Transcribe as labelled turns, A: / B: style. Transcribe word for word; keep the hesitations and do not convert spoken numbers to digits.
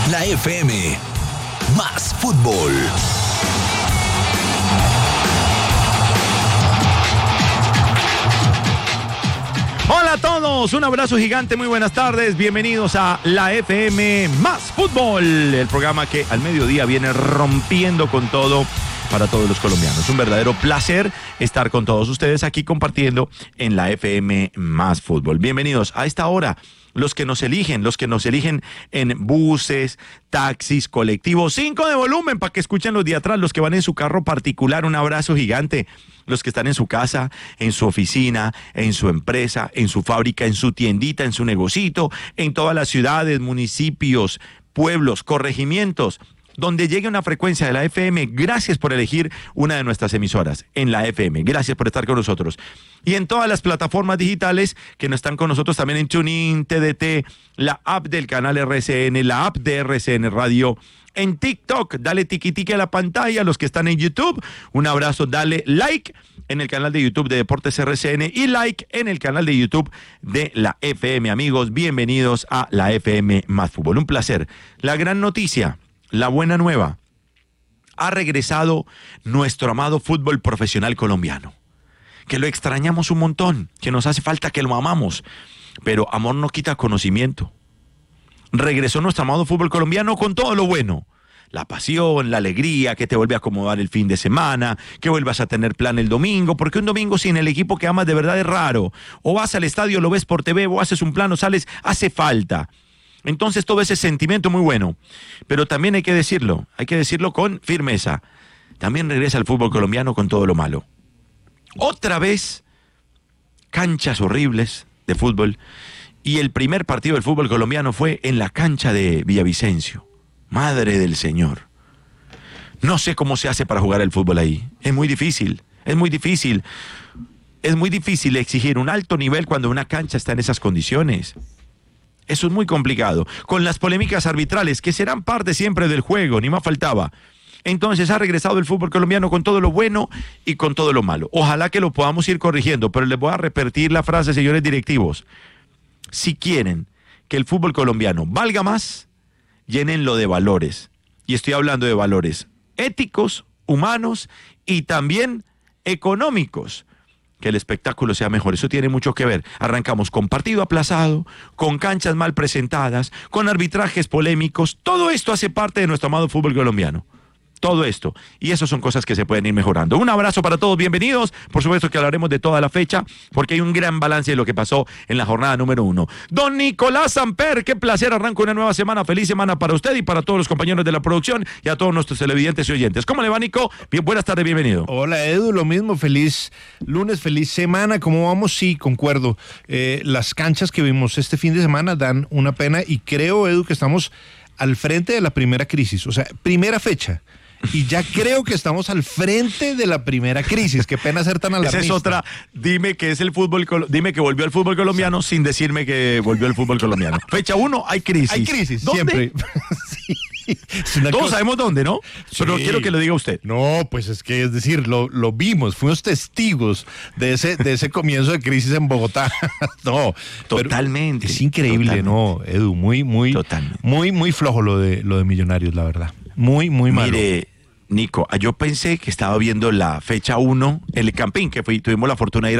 A: La F M. Más fútbol.
B: Hola a todos, un abrazo gigante, muy buenas tardes, bienvenidos a la F M Más Fútbol, el programa que al mediodía viene rompiendo con todo para todos los colombianos. Un verdadero placer estar con todos ustedes aquí compartiendo en la F M Más Fútbol. Bienvenidos a esta hora. Los que nos eligen, los que nos eligen en buses, taxis, colectivos, cinco de volumen para que escuchen los de atrás, los que van en su carro particular, un abrazo gigante. Los que están en su casa, en su oficina, en su empresa, en su fábrica, en su tiendita, en su negocito, en todas las ciudades, municipios, pueblos, corregimientos, donde llegue una frecuencia de la F M, gracias por elegir una de nuestras emisoras en la F M, gracias por estar con nosotros. Y en todas las plataformas digitales que no están con nosotros, también en TuneIn, T D T, la app del canal R C N, la app de R C N Radio, en TikTok, dale tiqui-tiqui a la pantalla, los que están en YouTube, un abrazo, dale like en el canal de YouTube de Deportes R C N y like en el canal de YouTube de la F M, amigos, bienvenidos a la F M Más Fútbol, un placer. La gran noticia, la buena nueva, ha regresado nuestro amado fútbol profesional colombiano, que lo extrañamos un montón, que nos hace falta, que lo amamos, pero amor no quita conocimiento. Regresó nuestro amado fútbol colombiano con todo lo bueno, la pasión, la alegría, que te vuelve a acomodar el fin de semana, que vuelvas a tener plan el domingo, porque un domingo sin el equipo que amas de verdad es raro, o vas al estadio, lo ves por T V, o haces un plan, o sales, hace falta. Entonces todo ese sentimiento muy bueno, pero también hay que decirlo, hay que decirlo con firmeza, también regresa el fútbol colombiano con todo lo malo. Otra vez, canchas horribles de fútbol, y el primer partido del fútbol colombiano fue en la cancha de Villavicencio. Madre del Señor. No sé cómo se hace para jugar el fútbol ahí, es muy difícil, es muy difícil, es muy difícil exigir un alto nivel cuando una cancha está en esas condiciones. Eso es muy complicado. Con las polémicas arbitrales, que serán parte siempre del juego, ni más faltaba. Entonces ha regresado el fútbol colombiano con todo lo bueno y con todo lo malo. Ojalá que lo podamos ir corrigiendo, pero les voy a repetir la frase, señores directivos. Si quieren que el fútbol colombiano valga más, llénenlo de valores. Y estoy hablando de valores éticos, humanos y también económicos. Que el espectáculo sea mejor, eso tiene mucho que ver. Arrancamos con partido aplazado, con canchas mal presentadas, con arbitrajes polémicos. Todo esto hace parte de nuestro amado fútbol colombiano. Todo esto. Y eso son cosas que se pueden ir mejorando. Un abrazo para todos, bienvenidos. Por supuesto que hablaremos de toda la fecha, porque hay un gran balance de lo que pasó en la jornada número uno. Don Nicolás Samper, qué placer, arranca una nueva semana. Feliz semana para usted y para todos los compañeros de la producción y a todos nuestros televidentes y oyentes. ¿Cómo le va, Nico? Bien, buenas tardes, bienvenido.
C: Hola, Edu, lo mismo, feliz lunes, feliz semana. ¿Cómo vamos? Sí, concuerdo. Eh, las canchas que vimos este fin de semana dan una pena y creo, Edu, que estamos al frente de la primera crisis, o sea, primera fecha. Y ya creo que estamos al frente de la primera crisis. Qué pena ser tan alarmista.
B: Esa es otra. Dime que es el fútbol, dime que volvió el fútbol colombiano sin decirme que volvió el fútbol colombiano. Fecha uno, hay crisis.
C: Hay crisis,
B: ¿dónde?
C: siempre. Sí.
B: Todos cosa... sabemos dónde, ¿no? Sí. Pero no quiero que lo diga usted.
C: No, pues es que, es decir, lo, lo vimos, fuimos testigos de ese, de ese comienzo de crisis en Bogotá. No,
B: totalmente.
C: Es increíble, totalmente. ¿No, Edu? Muy, muy, totalmente. muy, muy flojo lo de, lo de Millonarios, la verdad. Muy, muy malo.
B: Mire, Nico, yo pensé que estaba viendo la fecha uno, el Campín, que fui, tuvimos la fortuna de ir